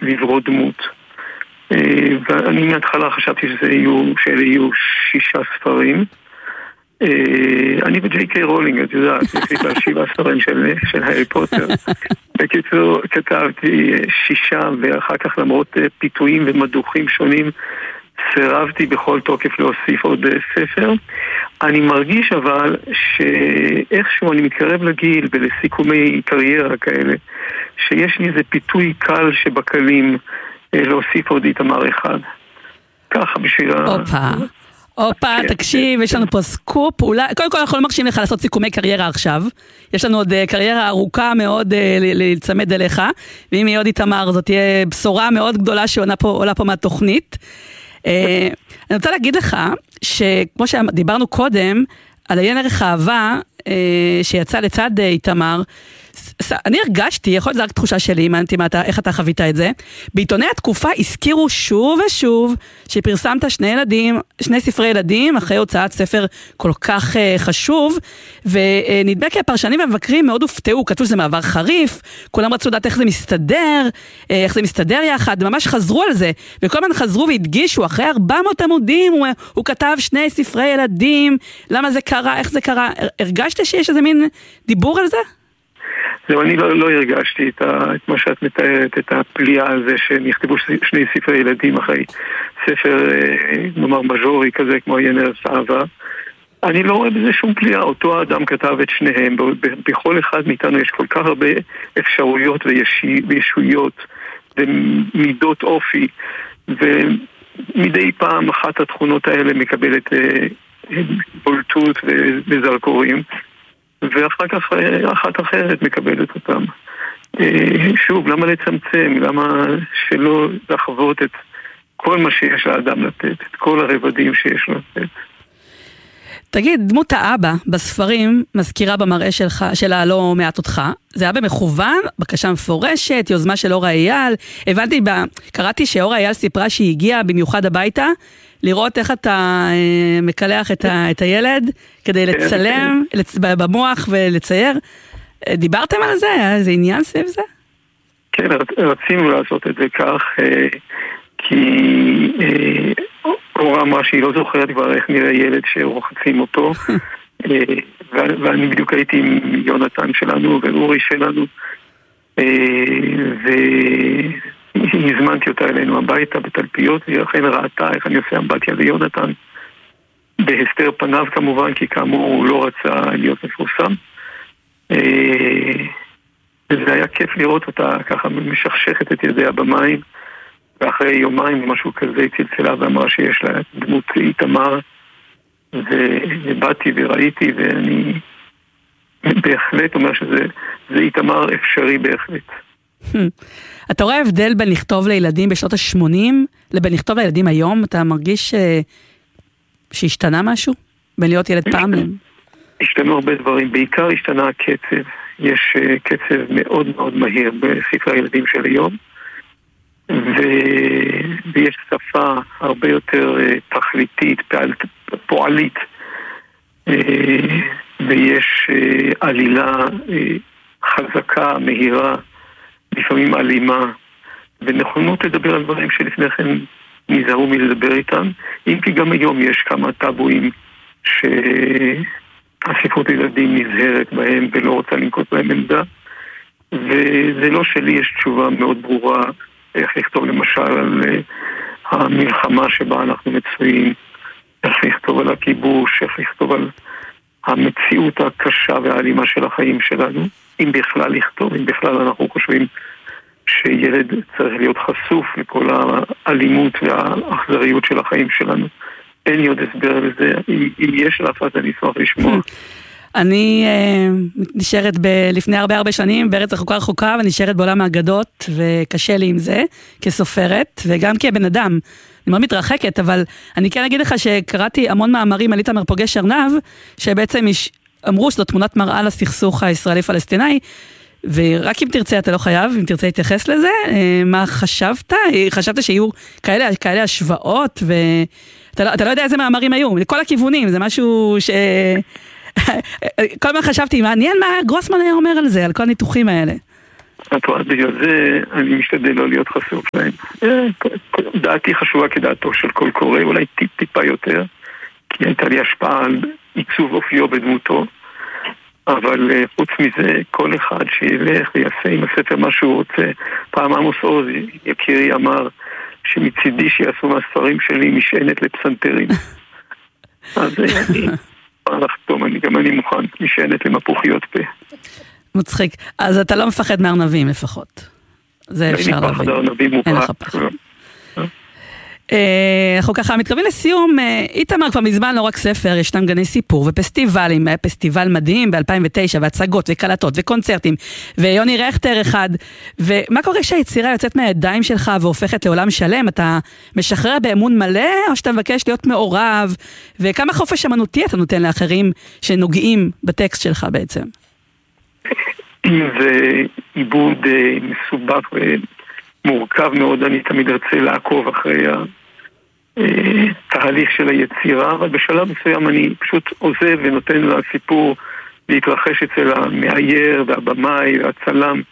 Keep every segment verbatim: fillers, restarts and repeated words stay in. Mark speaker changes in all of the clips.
Speaker 1: לברוא דמות. ואני מההתחלה חשבתי שזה יהיו, שאלה יהיו שישה ספרים. אני וג'יי קיי רולינג, את יודעת, יש לי שבעה ספרים של, של הארי פוטר. בקיצור, כתבתי שישה, ואחר כך למרות פיתויים ומדוכים שונים, סירבתי בכל תוקף להוסיף עוד ספר. אני מרגיש אבל שאיכשהו אני מתקרב לגיל ולסיכומי קריירה כאלה, שיש לי איזה פיתוי קל שבקלים להוסיף עוד איתמר אחד. ככה בשביל...
Speaker 2: אופה, אופה, תקשיב, יש לנו פה סקופ, אולי, קודם כל אנחנו לא מרשים לך לעשות סיכומי קריירה עכשיו, יש לנו עוד קריירה ארוכה מאוד להצמד אליך, ואם יהיה עוד איתמר, זאת תהיה בשורה מאוד גדולה שעולה פה, עולה פה מהתוכנית. אני רוצה להגיד לך, שכמו שדיברנו קודם, על עיין ערך אהבה, שיצא לצד איתמר, אני הרגשתי, יכול להיות זה רק תחושה שלי, מעניינתי איך אתה חווית את זה, בעיתוני התקופה הזכירו שוב ושוב שפרסמת שני ילדים, שני ספרי ילדים אחרי הוצאת ספר כל כך חשוב, ונדמה כי הפרשנים והמבקרים מאוד הופתעו, כתבו שזה מעבר חריף, כולם רצו לדעת איך זה מסתדר, איך זה מסתדר יחד, ממש חזרו על זה, וכל הזמן חזרו והדגישו, אחרי ארבע מאות עמודים הוא, הוא כתב שני ספרי ילדים, למה זה קרה, איך זה קרה, הרגשת שיש איזה מין דיבור על זה?
Speaker 1: זהו, אני לא, לא הרגשתי את, ה, את מה שאת מתארת, את הפליאה הזה שנכתבו שני ספרי ילדים אחרי ספר, נאמר, מז'ורי כזה, כמו עיין ערך אהבה. אני לא רואה בזה שום פליאה, אותו האדם כתב את שניהם, בכל אחד מאיתנו יש כל כך הרבה אפשרויות וישויות ומידות אופי, ומדי פעם אחת התכונות האלה מקבלת בולטות וזרקורים. ואחר כך אחת אחרת מקבלת אותם. שוב, למה לצמצם? למה שלא לחוות את כל מה שיש לאדם לתת, את כל הרבדים שיש לו לתת?
Speaker 2: תגיד, דמות האבא בספרים מזכירה במראה שלך, שלה לא מעט אותך. זה היה במכוון, בקשה מפורשת, יוזמה של אורה אייל. הבנתי, קראתי שאורה אייל סיפרה שהיא הגיעה במיוחד הביתה, לראות איך אתה אה, מקלח את, ה, את הילד, כדי לצלם לצ, במוח ולצייר. דיברתם על זה? היה איזה עניין סביב זה?
Speaker 1: כן, רצינו לעשות את זה כך, אה, כי אה, אורה אמרה שהיא לא זוכרת כבר איך נראה ילד שרוחצים אותו, אה, ואני בדיוק הייתי עם יונתן שלנו ואורי שלנו, אה, ו... הזמנתי אותה אלינו הביתה בתלפיות, והיא אכן ראתה איך אני עושה אמבטיה ליונתן, בהסתר פניו כמובן, כי כאמור הוא לא רצה להיות מפורסם. וזה היה כיף לראות אותה ככה משכשכת את ידיה במים, ואחרי יומיים משהו כזה צלצלה ואמרה שיש לה דמות איתמר, ובאתי וראיתי, ואני בהחלט אומר שזה איתמר אפשרי בהחלט.
Speaker 2: אתה רואה הבדל בין לכתוב לילדים בשנות ה-שמונים לבין לכתוב לילדים היום? אתה מרגיש שהשתנה משהו? בין להיות ילד פעם?
Speaker 1: השתנו הרבה דברים, בעיקר השתנה הקצב. יש קצב מאוד מאוד מהיר בספרי הילדים של היום, ויש שפה הרבה יותר תכליתית, פועלית, ויש עלילה חזקה, מהירה, לפעמים אלימה, ונכונות לדבר על דברים שלפני כן נזהרו מלדבר איתם, אם כי גם היום יש כמה טאבואים שהספרות ילדים נזהרת בהם ולא רוצה לנקוט בהם עמדה, וזה לא שלי, יש תשובה מאוד ברורה איך לכתוב למשל על המלחמה שבה אנחנו מצויים, איך לכתוב על הכיבוש, איך לכתוב על המציאות הקשה והאלימה של החיים שלנו, אם בכלל לכתוב, אם בכלל אנחנו חושבים שילד צריך להיות חשוף לכל האלימות והאכזריות של החיים שלנו. אין לי עוד הסבר לזה, אם יש לאפת אני אשמח לשמוע.
Speaker 2: אני נשארת לפני הרבה הרבה שנים בארץ רחוקה רחוקה, ונשארת בעולם האגדות, וקשה לי עם זה כסופרת, וגם כבן אדם. אני מאוד מתרחקת, אבל אני כן אגיד לך שקראתי המון מאמרים על איתמר פוגש ארנב, שבעצם אמרו שזו תמונת מראה לסכסוך הישראלי-פלסטיני, ורק אם תרצה, אתה לא חייב, אם תרצה להתייחס לזה, מה חשבת? חשבת שיהיו כאלה, כאלה השוואות, ואתה לא, אתה לא יודע איזה מאמרים היו, לכל הכיוונים, זה משהו ש... כל מה חשבתי, מעניין מה גרוסמן היה אומר על זה, על כל הניתוחים האלה.
Speaker 1: את רואה, בגלל זה אני משתדל לא להיות חשוף להם. דעתי חשובה כדעתו של כל קורא, אולי טיפ טיפה יותר, כי הייתה לי השפעה על עיצוב אופיו בדמותו, אבל חוץ מזה, כל אחד שילך ויעשה עם הספר מה שהוא רוצה. פעם עמוס עוז, יקירי, אמר שמצידי שיעשו מהספרים שלי משענת לפסנתרים. אז אני לחתום, אני גם אני מוכן, משענת למפוחיות פה.
Speaker 2: מצחיק. אז אתה לא מפחד מארנבים לפחות. זה אפשר להבין.
Speaker 1: אין לי פחד ארנבים מובהק.
Speaker 2: אין לך פחד. אנחנו ככה מתקרבים לסיום. איתמר כבר מזמן לא רק ספר, ישנם גני סיפור ופסטיבלים, היה פסטיבל מדהים ב-אלפיים ותשע, והצגות וקלטות וקונצרטים, ויוני רכטר אחד. ומה קורה כשהיצירה יוצאת מהידיים שלך והופכת לעולם שלם? אתה משחרר באמון מלא, או שאתה מבקש להיות מעורב? וכמה חופש אמנותי אתה נותן לאחרים שנוגעים בטקסט שלך בעצם?
Speaker 1: זה עיבוד מסובך ומורכב מאוד. אני תמיד ארצה לעקוב אחרי התהליך של היצירה, אבל בשלב מסוים אני פשוט עוזב ונותן לסיפור להתרחש אצל המאייר והבמאי והצלם.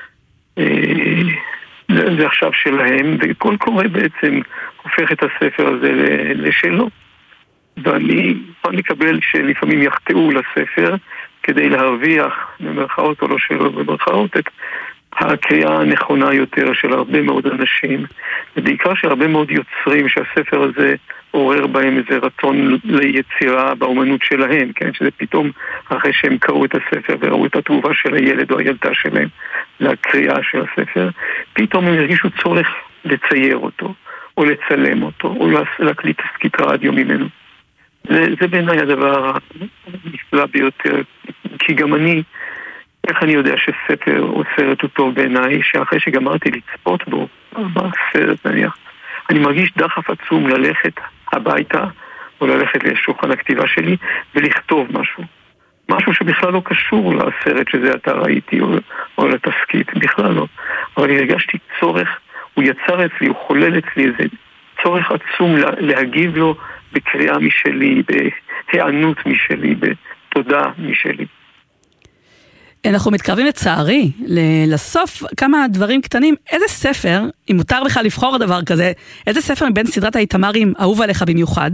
Speaker 1: זה עכשיו שלהם, וכל קורא בעצם הופך את הספר הזה לשלו. ואני יכול לקבל שלפעמים יחטאו לספר כדי להרוויח במרכאות או לא שלו במרכאות את הקריאה הנכונה יותר של הרבה מאוד אנשים, ובעיקר של הרבה מאוד יוצרים שהספר הזה עורר בהם איזה רצון ליצירה באומנות שלהם, כן? שזה פתאום אחרי שהם קראו את הספר וראו את התגובה של הילד או הילדה שלהם לקריאה של הספר, פתאום הם הרגישו צורך לצייר אותו או לצלם אותו או להקליט תסקית רדיו ממנו. זה, זה בעיניי הדבר הנפלא ביותר, כי גם אני, איך אני יודע שספר או סרט הוא טוב בעיניי, שאחרי שגמרתי לצפות בו, בסרט נניח, אני מרגיש דחף עצום ללכת הביתה, או ללכת לשולחן הכתיבה שלי, ולכתוב משהו. משהו שבכלל לא קשור לסרט שזה אתה ראיתי, או, או לתסקית, בכלל לא. אבל אני הרגשתי צורך, הוא יצר אצלי, הוא חולל אצלי איזה צורך עצום להגיב לו, בקריאה משלי, בהיענות משלי, בתודה משלי.
Speaker 2: אנחנו מתקרבים לצערי, לסוף כמה דברים קטנים. איזה ספר, אם מותר לך לבחור דבר כזה, איזה ספר מבין סדרת האיתמרים אהוב עליך במיוחד?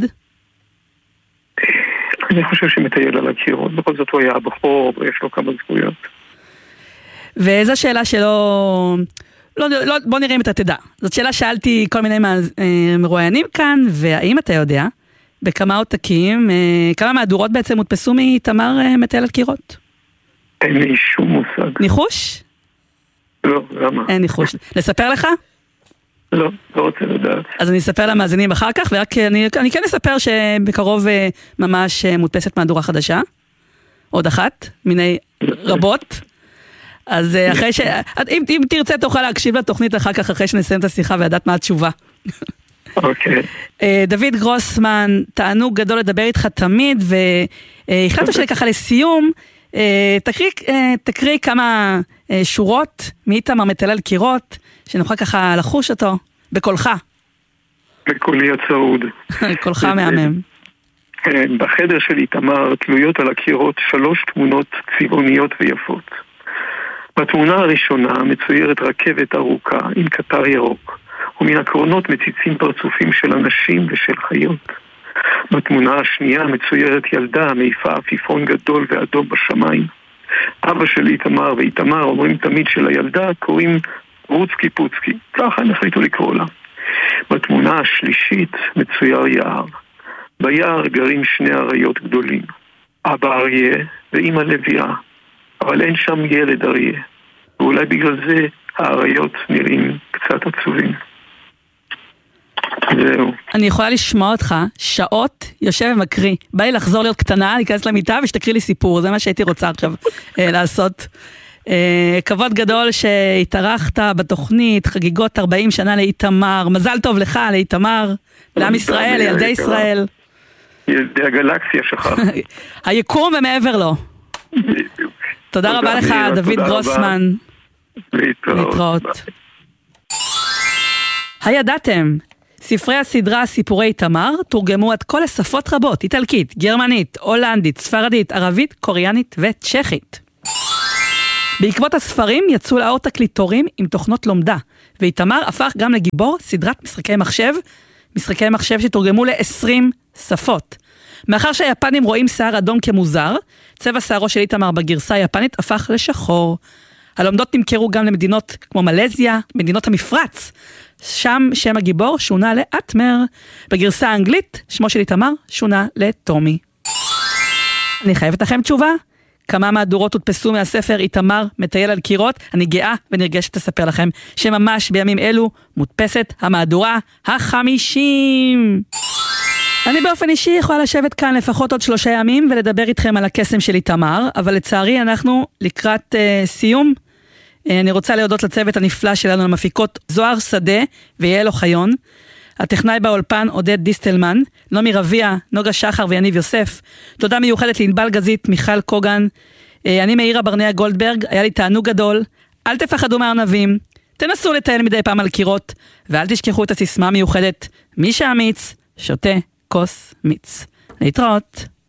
Speaker 1: אני חושב שמטייל על הקירות, בכל זאת הוא היה הבחור, ויש לו כמה זכויות.
Speaker 2: ואיזו שאלה שלא... לא, לא, בוא נראה אם אתה תדע. זאת שאלה שאלתי כל מיני מרואיינים כאן, והאם אתה יודע, בכמה עותקים, כמה מהדורות בעצם מודפסו מאיתמר מטייל על קירות?
Speaker 1: אין לי שום מושג.
Speaker 2: ניחוש?
Speaker 1: לא, למה?
Speaker 2: אין ניחוש. לספר לך?
Speaker 1: לא, לא רוצה לדעת. אז
Speaker 2: אני אספר למאזינים אחר כך, ורק אני, אני כן אספר שבקרוב ממש מודפסת מהדורה חדשה. עוד אחת, מיני רבות. אז אחרי ש... אם, אם תרצה תוכל להקשיב לתוכנית אחר כך, אחרי שנסיים את השיחה וידעת מה התשובה.
Speaker 1: אוקיי.
Speaker 2: דוד גרוסמן, תענוג גדול לדבר איתך תמיד, והחלטנו שככה לסיום, תקריא, תקריא כמה שורות מאיתמר מטייל על קירות, שנוכל ככה לחוש אותו, בקולך.
Speaker 1: בקולי הצרוד.
Speaker 2: קולך מהמם.
Speaker 1: בחדר של איתמר תלויות על הקירות שלוש תמונות צבעוניות ויפות. בתמונה הראשונה מצוירת רכבת ארוכה עם קטר ירוק, ומן הקרונות מציצים פרצופים של אנשים ושל חיות. בתמונה השנייה מצוירת ילדה מעיפה עפיפון גדול ואדום בשמיים. אבא של איתמר ואיתמר אומרים תמיד שלילדה קוראים רוצקי פוצקי, ככה הם החליטו לקרוא לה. בתמונה השלישית מצויר יער. ביער גרים שני אריות גדולים, אבא אריה ואמא לביאה, אבל אין שם ילד אריה, ואולי בגלל זה האריות נראים קצת עצובים. זהו.
Speaker 2: אני יכולה לשמוע אותך שעות יושב ומקריא, בא לי לחזור להיות קטנה, להיכנס למיטה ושתקריא לי סיפור, זה מה שהייתי רוצה עכשיו לעשות. כבוד גדול שהתארחת בתוכנית, חגיגות ארבעים שנה לאיתמר, מזל טוב לך לאיתמר, לעם ישראל, לילדי ישראל.
Speaker 1: ילדי הגלקסיה שלך.
Speaker 2: היקום ומעבר לו. תודה רבה לך, דוד גרוסמן. להתראות. הידעתם? ספרי הסדרה סיפורי איתמר תורגמו עד כל לשפות רבות, איטלקית, גרמנית, הולנדית, ספרדית, ערבית, קוריאנית וצ'כית. בעקבות הספרים יצאו לאור תקליטורים עם תוכנות לומדה, ואיתמר הפך גם לגיבור סדרת משחקי מחשב, משחקי מחשב שתורגמו ל-עשרים שפות. מאחר שהיפנים רואים שיער אדום כמוזר, צבע שערו של איתמר בגרסה היפנית הפך לשחור. הלומדות נמכרו גם למדינות כמו מלזיה, מדינות המפרץ. שם שם הגיבור שונה לאטמר. בגרסה האנגלית שמו של איתמר שונה לטומי. אני חייבת לכם תשובה. כמה מהדורות הודפסו מהספר איתמר מטייל על קירות. אני גאה ונרגשת לספר לכם שממש בימים אלו מודפסת המהדורה החמישים. אני באופן אישי יכולה לשבת כאן לפחות עוד שלושה ימים ולדבר איתכם על הקסם של איתמר, אבל לצערי אנחנו לקראת uh, סיום. Uh, אני רוצה להודות לצוות הנפלא שלנו למפיקות זוהר שדה ויעל אוחיון, הטכנאי באולפן עודד דיסטלמן, נעמי רביע, נוגה שחר ויניב יוסף. תודה מיוחדת לענבל גזית, מיכל קוגן. Uh, אני מאירה ברנע גולדברג, היה לי תענוג גדול. אל תפחדו מהארנבים, תנסו לטייל מדי פעם על קירות, ואל תשכחו את הסיסמה המיוחדת, מי שאמיץ שותה כוס מיץ. להתראות.